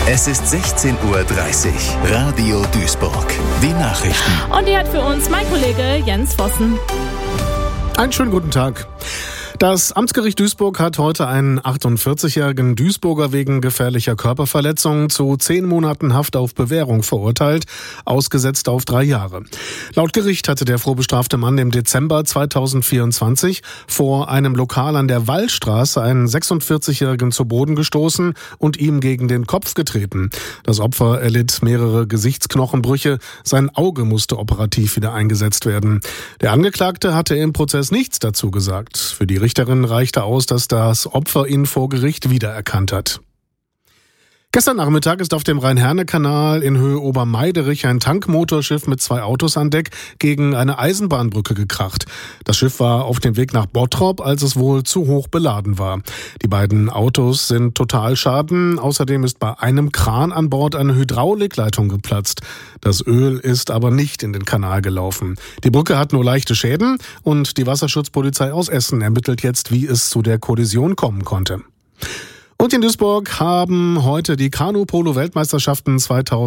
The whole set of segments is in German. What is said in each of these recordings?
Es ist 16:30 Uhr. Radio Duisburg. Die Nachrichten. Und die hat für uns mein Kollege Jens Vossen. Einen schönen guten Tag. Das Amtsgericht Duisburg hat heute einen 48-jährigen Duisburger wegen gefährlicher Körperverletzung zu 10 Monaten Haft auf Bewährung verurteilt, ausgesetzt auf 3 Jahre. Laut Gericht hatte der vorbestrafte Mann im Dezember 2024 vor einem Lokal an der Wallstraße einen 46-jährigen zu Boden gestoßen und ihm gegen den Kopf getreten. Das Opfer erlitt mehrere Gesichtsknochenbrüche, sein Auge musste operativ wieder eingesetzt werden. Der Angeklagte hatte im Prozess nichts dazu gesagt. Für die Richterin reichte aus, dass das Opfer ihn vor Gericht wiedererkannt hat. Gestern Nachmittag ist auf dem Rhein-Herne-Kanal in Höhe Obermeiderich ein Tankmotorschiff mit 2 Autos an Deck gegen eine Eisenbahnbrücke gekracht. Das Schiff war auf dem Weg nach Bottrop, als es wohl zu hoch beladen war. Die beiden Autos sind Totalschaden. Außerdem ist bei einem Kran an Bord eine Hydraulikleitung geplatzt. Das Öl ist aber nicht in den Kanal gelaufen. Die Brücke hat nur leichte Schäden und die Wasserschutzpolizei aus Essen ermittelt jetzt, wie es zu der Kollision kommen konnte. Und in Duisburg haben heute die Kanu-Polo-Weltmeisterschaften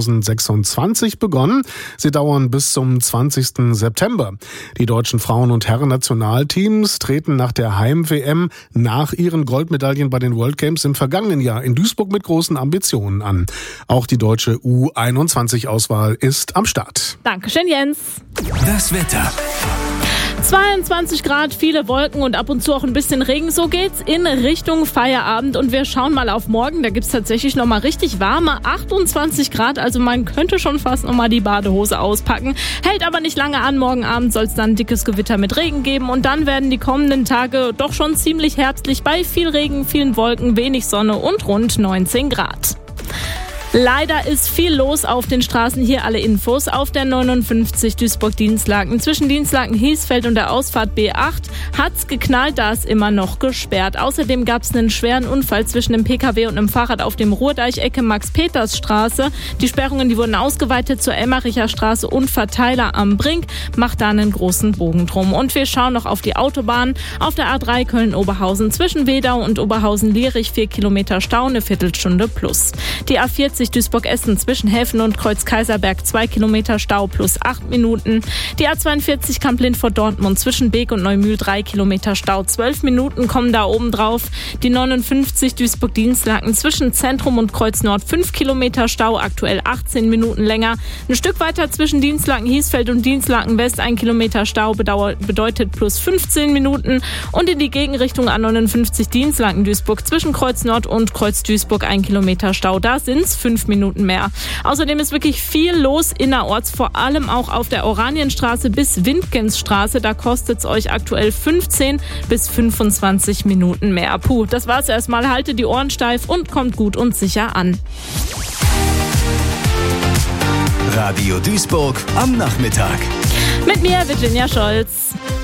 2026 begonnen. Sie dauern bis zum 20. September. Die deutschen Frauen- und Herren-Nationalteams treten nach der Heim-WM nach ihren Goldmedaillen bei den World Games im vergangenen Jahr in Duisburg mit großen Ambitionen an. Auch die deutsche U21-Auswahl ist am Start. Dankeschön, Jens. Das Wetter. 22 Grad, viele Wolken und ab und zu auch ein bisschen Regen. So geht's in Richtung Feierabend und wir schauen mal auf morgen. Da gibt's tatsächlich nochmal richtig warme 28 Grad. Also man könnte schon fast nochmal die Badehose auspacken. Hält aber nicht lange an. Morgen Abend soll es dann ein dickes Gewitter mit Regen geben und dann werden die kommenden Tage doch schon ziemlich herbstlich bei viel Regen, vielen Wolken, wenig Sonne und rund 19 Grad. Leider ist viel los auf den Straßen. Hier alle Infos auf der 59 Duisburg-Dienstlaken. Zwischen Dienstlaken-Hiesfeld und der Ausfahrt B8 hat's geknallt, da ist immer noch gesperrt. Außerdem gab's einen schweren Unfall zwischen einem PKW und einem Fahrrad auf dem Ruhrdeich-Ecke Max-Peters-Straße. Die Sperrungen, die wurden ausgeweitet zur Emmericher Straße und Verteiler am Brink. Macht da einen großen Bogen drum. Und wir schauen noch auf die Autobahn. Auf der A3 Köln-Oberhausen zwischen Wedau und Oberhausen-Lierich 4 Kilometer Stau, eine Viertelstunde plus. Die A40 Duisburg-Essen zwischen Helfen und Kreuz-Kaiserberg 2 Kilometer Stau plus 8 Minuten. Die A42 Kamp-Lindfort-Dortmund zwischen Beek und Neumühl 3 Kilometer Stau. 12 Minuten kommen da oben drauf. Die 59 Duisburg-Dienstlaken zwischen Zentrum und Kreuz Nord 5 Kilometer Stau, aktuell 18 Minuten länger. Ein Stück weiter zwischen Dienstlaken-Hiesfeld und Dienstlaken-West 1 Kilometer Stau bedeutet plus 15 Minuten. Und in die Gegenrichtung A59 Dienstlaken-Duisburg zwischen Kreuz Nord und Kreuz Duisburg 1 Kilometer Stau. Da sind's 5 Minuten mehr. Außerdem ist wirklich viel los innerorts, vor allem auch auf der Oranienstraße bis Windgensstraße. Da kostet es euch aktuell 15 bis 25 Minuten mehr. Puh, das war's erstmal. Haltet die Ohren steif und kommt gut und sicher an. Radio Duisburg am Nachmittag. Mit mir, Virginia Scholz.